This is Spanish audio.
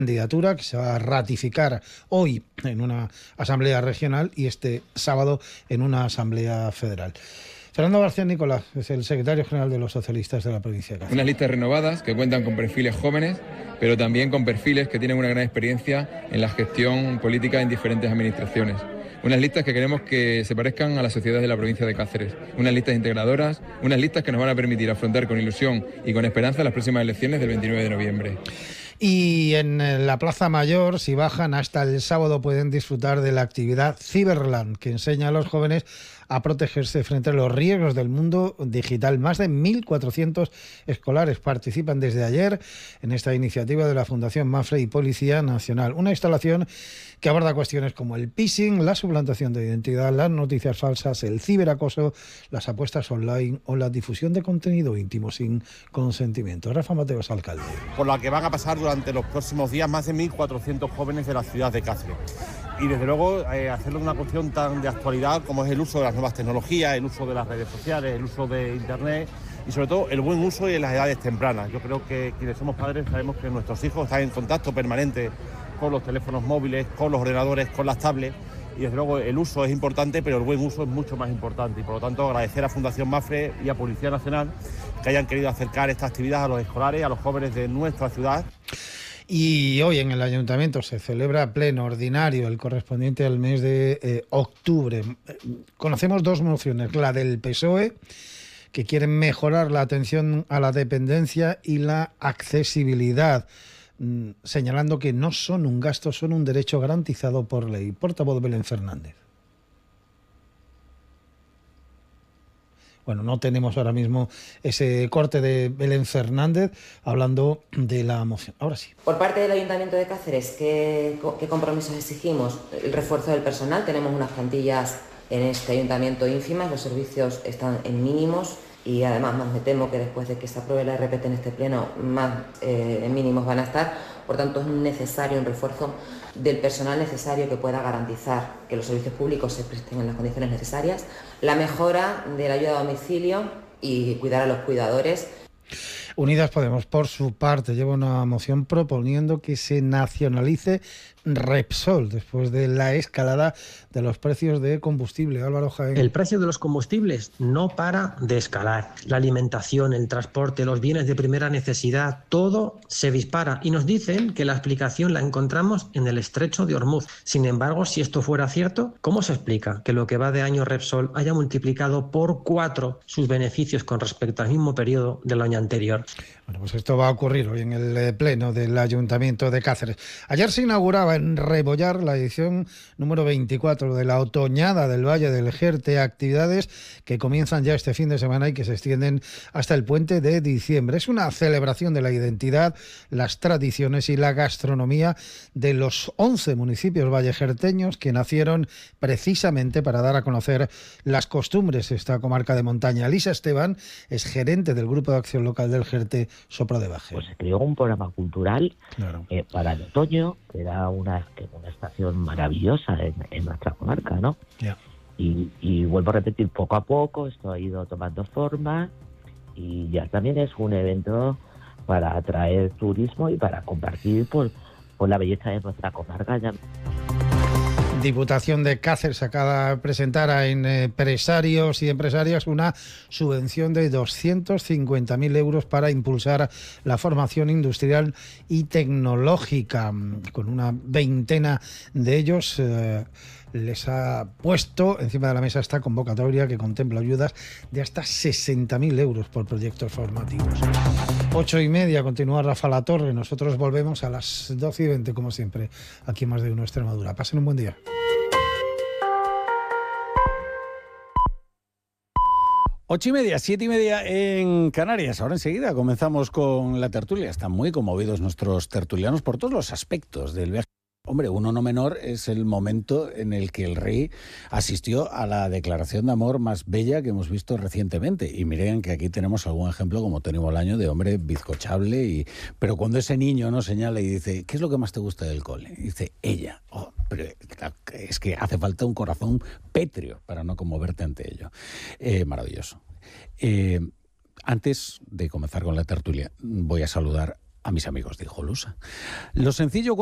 candidatura que se va a ratificar hoy en una asamblea regional y este sábado en una asamblea federal. Fernando García Nicolás es el secretario general de los socialistas de la provincia de Cáceres. Unas listas renovadas que cuentan con perfiles jóvenes, pero también con perfiles que tienen una gran experiencia en la gestión política en diferentes administraciones. Unas listas que queremos que se parezcan a la sociedad de la provincia de Cáceres. Unas listas integradoras, unas listas que nos van a permitir afrontar con ilusión y con esperanza las próximas elecciones del 29 de noviembre. Y en la Plaza Mayor, si bajan hasta el sábado, pueden disfrutar de la actividad Cyberland, que enseña a los jóvenes a protegerse frente a los riesgos del mundo digital. Más de 1.400 escolares participan desde ayer en esta iniciativa de la Fundación Mapfre y Policía Nacional. Una instalación que aborda cuestiones como el phishing, la suplantación de identidad, las noticias falsas, el ciberacoso, las apuestas online o la difusión de contenido íntimo sin consentimiento. Rafa Mateos, alcalde. Por la que van a pasar durante los próximos días más de 1.400 jóvenes de la ciudad de Cáceres. Y desde luego hacerlo una cuestión tan de actualidad como es el uso de las nuevas tecnologías, el uso de las redes sociales, el uso de Internet y sobre todo el buen uso en las edades tempranas. Yo creo que quienes somos padres sabemos que nuestros hijos están en contacto permanente con los teléfonos móviles, con los ordenadores, con las tablets y desde luego el uso es importante, pero el buen uso es mucho más importante y por lo tanto agradecer a Fundación Mapfre y a Policía Nacional que hayan querido acercar esta actividad a los escolares, a los jóvenes de nuestra ciudad. Y hoy en el Ayuntamiento se celebra pleno ordinario, el correspondiente al mes de octubre. Conocemos dos mociones, la del PSOE, que quieren mejorar la atención a la dependencia y la accesibilidad, señalando que no son un gasto, son un derecho garantizado por ley. Portavoz Belén Fernández. Bueno, no tenemos ahora mismo ese corte de Belén Fernández hablando de la moción. Ahora sí. Por parte del Ayuntamiento de Cáceres, ¿qué compromisos exigimos? El refuerzo del personal. Tenemos unas plantillas en este ayuntamiento ínfimas, los servicios están en mínimos y además me temo que después de que se apruebe la RPT en este pleno, más mínimos van a estar. Por tanto, es necesario un refuerzo del personal necesario que pueda garantizar que los servicios públicos se presten en las condiciones necesarias, la mejora de la ayuda a domicilio y cuidar a los cuidadores. Unidas Podemos, por su parte, lleva una moción proponiendo que se nacionalice Repsol después de la escalada de los precios de combustible. Álvaro Jaén. El precio de los combustibles no para de escalar. La alimentación, el transporte, los bienes de primera necesidad, todo se dispara. Y nos dicen que la explicación la encontramos en el estrecho de Hormuz. Sin embargo, si esto fuera cierto, ¿cómo se explica que lo que va de año Repsol haya multiplicado por 4 sus beneficios con respecto al mismo periodo del año anterior? Bueno, pues esto va a ocurrir hoy en el pleno del Ayuntamiento de Cáceres. Ayer se inauguraba en Rebollar la edición número 24 de la Otoñada del Valle del Jerte, actividades que comienzan ya este fin de semana y que se extienden hasta el puente de diciembre. Es una celebración de la identidad, las tradiciones y la gastronomía de los 11 municipios vallejerteños que nacieron precisamente para dar a conocer las costumbres de esta comarca de montaña. Lisa Esteban es gerente del Grupo de Acción Local del Jerte, Sopro de Baje. Pues se creó un programa cultural Claro. Para el otoño, que era una estación maravillosa en nuestra comarca, ¿no? Yeah. Y vuelvo a repetir, poco a poco esto ha ido tomando forma y ya también es un evento para atraer turismo y para compartir por la belleza de nuestra comarca. Diputación de Cáceres acaba de presentar a empresarios y empresarias una subvención de 250.000 euros para impulsar la formación industrial y tecnológica. Con una veintena de ellos les ha puesto encima de la mesa esta convocatoria que contempla ayudas de hasta 60.000 euros por proyectos formativos. 8:30, continúa Rafa Latorre. Nosotros volvemos a las 12:20, como siempre, aquí en Más de Uno Extremadura. Pasen un buen día. 8:30, 7:30 en Canarias. Ahora enseguida comenzamos con la tertulia. Están muy conmovidos nuestros tertulianos por todos los aspectos del viaje. Hombre, uno no menor es el momento en el que el rey asistió a la declaración de amor más bella que hemos visto recientemente. Y miren que aquí tenemos algún ejemplo como Tony Bolaño de hombre bizcochable. Pero cuando ese niño nos señala y dice, ¿qué es lo que más te gusta del cole? Y dice, ella. Oh, pero es que hace falta un corazón pétreo para no conmoverte ante ello. Maravilloso. Antes de comenzar con la tertulia, voy a saludar a mis amigos de Hijolusa. Lo sencillo